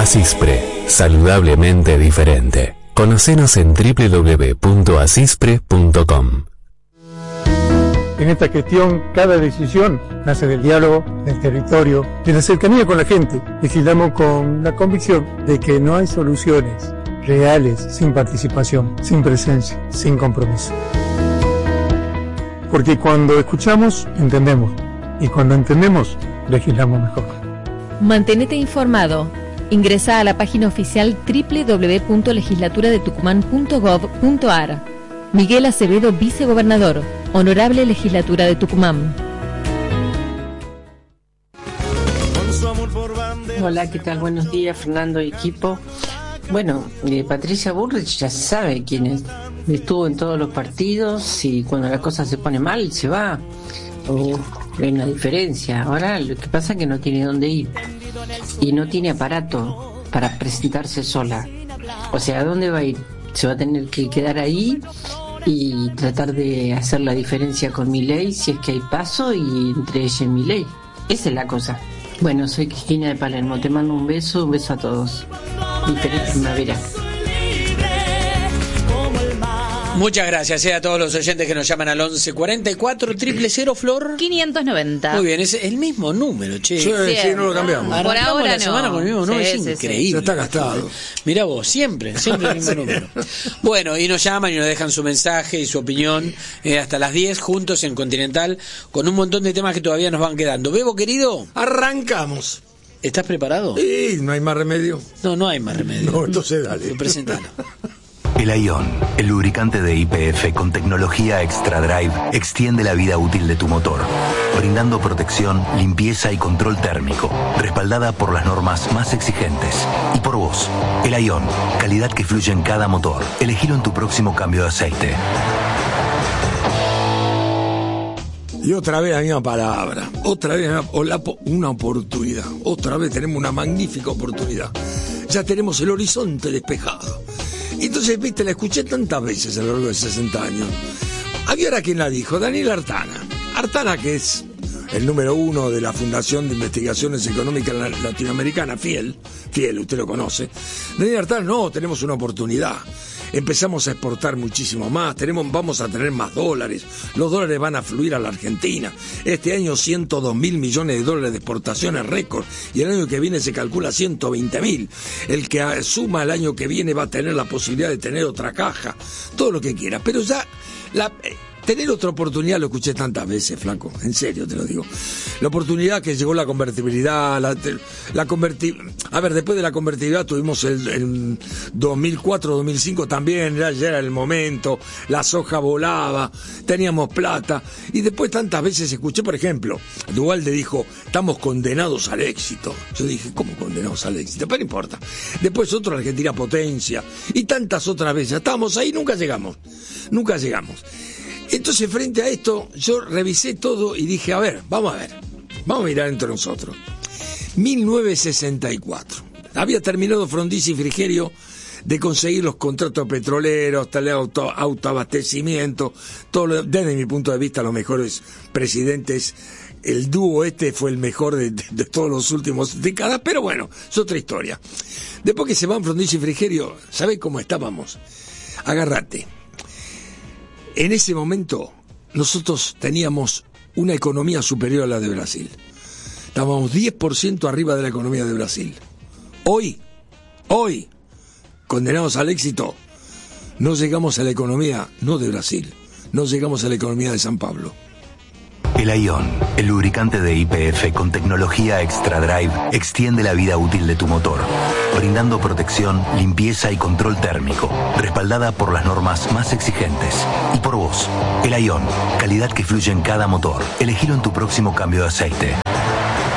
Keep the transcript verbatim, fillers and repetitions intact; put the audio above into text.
Asispre, saludablemente diferente. Conocenos en doble u doble u doble u punto asispre punto com. En esta gestión, cada decisión nace del diálogo, del territorio, de la cercanía con la gente. Legislamos con la convicción de que no hay soluciones reales sin participación, sin presencia, sin compromiso. Porque cuando escuchamos, entendemos. Y cuando entendemos, legislamos mejor. Mantenete informado. Ingresa a la página oficial doble u doble u doble u punto legislatura de tucumán punto gov punto ar. Miguel Acevedo, vicegobernador. Honorable Legislatura de Tucumán. Hola, ¿qué tal? Buenos días, Fernando y equipo. Bueno, eh, Patricia Bullrich ya sabe quién es. Estuvo en todos los partidos y cuando la cosa se pone mal, se va. Oh, hay una diferencia. Ahora lo que pasa es que no tiene dónde ir. Y no tiene aparato para presentarse sola. O sea, ¿a dónde va a ir? Se va a tener que quedar ahí y tratar de hacer la diferencia con Milei, si es que hay paso, y entre ella y Milei. Esa es la cosa. Bueno, soy Cristina de Palermo, te mando un beso, un beso a todos y feliz primavera. Muchas gracias eh, a todos los oyentes que nos llaman al once cuarenta y cuatro cero cero Flor quinientos noventa. Muy bien, es el mismo número, che. Sí, sí, no lo cambiamos. Por ahora la no. semana con el mismo número, Sí, es sí, increíble. Ya está gastado. Mirá vos, siempre, siempre el mismo Sí. número. Bueno, y nos llaman y nos dejan su mensaje y su opinión eh, hasta las diez juntos en Continental con un montón de temas que todavía nos van quedando. Bebo, querido, Arrancamos. ¿estás preparado? Y no hay más remedio. No, no hay más remedio. No, entonces dale. Presentalo. El Ion, el lubricante de Y P F con tecnología Extra Drive, extiende la vida útil de tu motor, brindando protección, limpieza y control térmico, respaldada por las normas más exigentes. Y por vos, el Ion, calidad que fluye en cada motor. Elegilo en tu próximo cambio de aceite. Y otra vez la misma palabra, otra vez una oportunidad, otra vez tenemos una magnífica oportunidad. Ya tenemos el horizonte despejado. Entonces, viste, la escuché tantas veces a lo largo de sesenta años. Había ahora quien la dijo, Daniel Artana. Artana, que es el número uno de la Fundación de Investigaciones Económicas Latinoamericanas, Fiel, Fiel, usted lo conoce. Daniel Artana, no, tenemos una oportunidad. Empezamos a exportar muchísimo más, tenemos, vamos a tener más dólares, los dólares van a fluir a la Argentina. Este año ciento dos mil millones de dólares de exportaciones récord, y el año que viene se calcula ciento veinte mil. El que suma el año que viene va a tener la posibilidad de tener otra caja, todo lo que quiera, pero ya la... Tener otra oportunidad lo escuché tantas veces, flaco, en serio te lo digo. La oportunidad que llegó la convertibilidad, la, la converti... A ver, después de la convertibilidad tuvimos el, el dos mil cuatro, dos mil cinco también, ya, ya era el momento, la soja volaba, teníamos plata, y después tantas veces escuché, por ejemplo, Duhalde dijo, estamos condenados al éxito. Yo dije, ¿cómo condenados al éxito? Pero no importa. Después otro, Argentina potencia, y tantas otras veces, estábamos ahí, nunca llegamos, nunca llegamos. Entonces, frente a esto, yo revisé todo y dije, a ver, vamos a ver, vamos a mirar entre nosotros. mil novecientos sesenta y cuatro. Había terminado Frondizi y Frigerio de conseguir los contratos petroleros, tal auto, autoabastecimiento, todo lo, desde mi punto de vista, los mejores presidentes. El dúo este fue el mejor de, de, de todos los últimos décadas, pero bueno, es otra historia. Después que se van Frondizi y Frigerio, ¿sabés cómo estábamos? Agárrate. En ese momento, nosotros teníamos una economía superior a la de Brasil. Estábamos diez por ciento arriba de la economía de Brasil. Hoy, hoy, condenados al éxito, no llegamos a la economía, no de Brasil, no llegamos a la economía de San Pablo. El Ion, el lubricante de Y P F con tecnología Extra Drive, extiende la vida útil de tu motor, brindando protección, limpieza y control térmico, respaldada por las normas más exigentes. Y por vos, el Ion, calidad que fluye en cada motor. Elegilo en tu próximo cambio de aceite.